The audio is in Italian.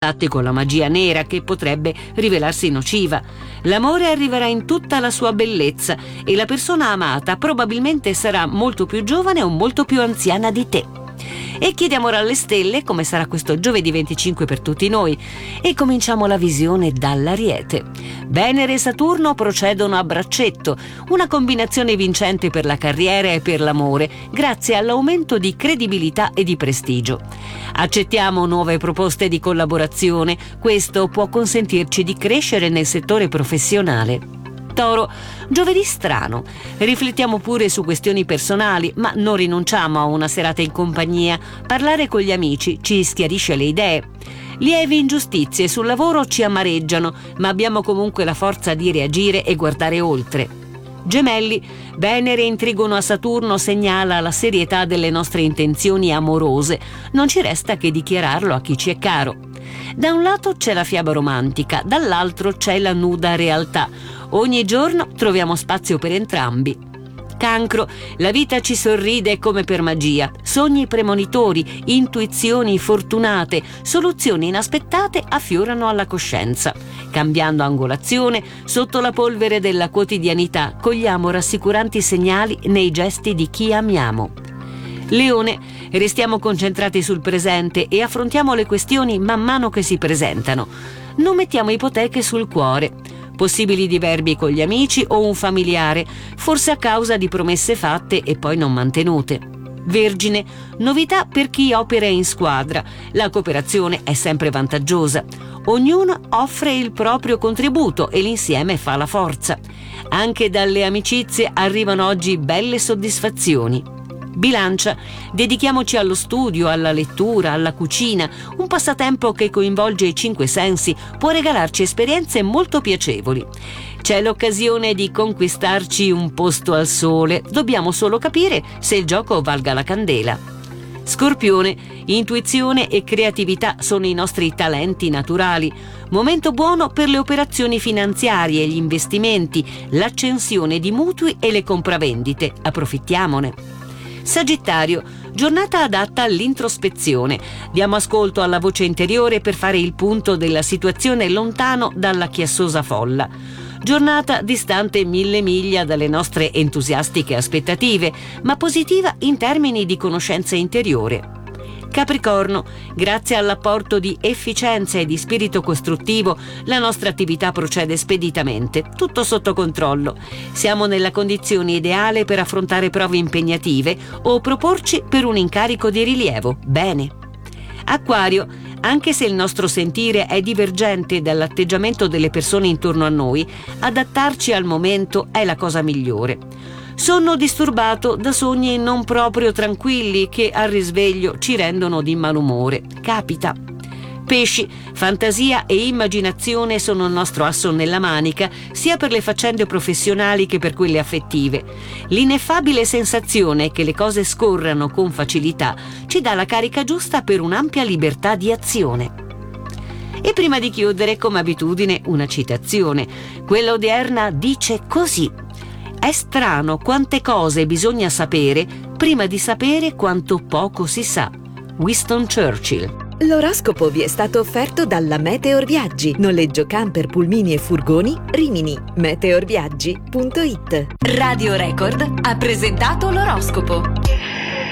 contatti con la magia nera che potrebbe rivelarsi nociva. L'amore arriverà in tutta la sua bellezza e la persona amata probabilmente sarà molto più giovane o molto più anziana di te. E chiediamo ora alle stelle come sarà questo giovedì 25 per tutti noi e cominciamo la visione dall'Ariete. Venere e Saturno procedono a braccetto, una combinazione vincente per la carriera e per l'amore, grazie all'aumento di credibilità e di prestigio. Accettiamo nuove proposte di collaborazione, questo può consentirci di crescere nel settore professionale. Toro, giovedì strano. Riflettiamo pure su questioni personali, ma non rinunciamo a una serata in compagnia. Parlare con gli amici ci schiarisce le idee. Lievi ingiustizie sul lavoro ci amareggiano, ma abbiamo comunque la forza di reagire e guardare oltre. Gemelli, Venere in trigono a Saturno segnala la serietà delle nostre intenzioni amorose. Non ci resta che dichiararlo a chi ci è caro. Da un lato c'è la fiaba romantica, dall'altro c'è la nuda realtà. Ogni giorno troviamo spazio per entrambi. Cancro, la vita ci sorride come per magia. Sogni premonitori, intuizioni fortunate, soluzioni inaspettate affiorano alla coscienza. Cambiando angolazione, sotto la polvere della quotidianità, cogliamo rassicuranti segnali nei gesti di chi amiamo. Leone, restiamo concentrati sul presente e affrontiamo le questioni man mano che si presentano. Non mettiamo ipoteche sul cuore. Possibili diverbi con gli amici o un familiare, forse a causa di promesse fatte e poi non mantenute. Vergine, novità per chi opera in squadra. La cooperazione è sempre vantaggiosa. Ognuno offre il proprio contributo e l'insieme fa la forza. Anche dalle amicizie arrivano oggi belle soddisfazioni. Bilancia, dedichiamoci allo studio, alla lettura, alla cucina, un passatempo che coinvolge i 5 sensi, può regalarci esperienze molto piacevoli. C'è l'occasione di conquistarci un posto al sole, dobbiamo solo capire se il gioco valga la candela. Scorpione, intuizione e creatività sono i nostri talenti naturali. Momento buono per le operazioni finanziarie, gli investimenti, l'accensione di mutui e le compravendite. Approfittiamone. Sagittario, giornata adatta all'introspezione. Diamo ascolto alla voce interiore per fare il punto della situazione lontano dalla chiassosa folla. Giornata distante 1000 miglia dalle nostre entusiastiche aspettative, ma positiva in termini di conoscenza interiore. Capricorno, grazie all'apporto di efficienza e di spirito costruttivo, la nostra attività procede speditamente, tutto sotto controllo. Siamo nella condizione ideale per affrontare prove impegnative o proporci per un incarico di rilievo. Bene. Acquario, anche se il nostro sentire è divergente dall'atteggiamento delle persone intorno a noi, adattarci al momento è la cosa migliore. Sonno disturbato da sogni non proprio tranquilli che al risveglio ci rendono di malumore. Capita. Pesci, fantasia e immaginazione sono il nostro asso nella manica, sia per le faccende professionali che per quelle affettive. L'ineffabile sensazione che le cose scorrano con facilità ci dà la carica giusta per un'ampia libertà di azione. E prima di chiudere, come abitudine, una citazione. Quella odierna dice così: è strano quante cose bisogna sapere prima di sapere quanto poco si sa. Winston Churchill. L'oroscopo vi è stato offerto dalla Meteor Viaggi, noleggio camper, pulmini e furgoni, Rimini. meteorviaggi.it. Radio Record ha presentato l'oroscopo.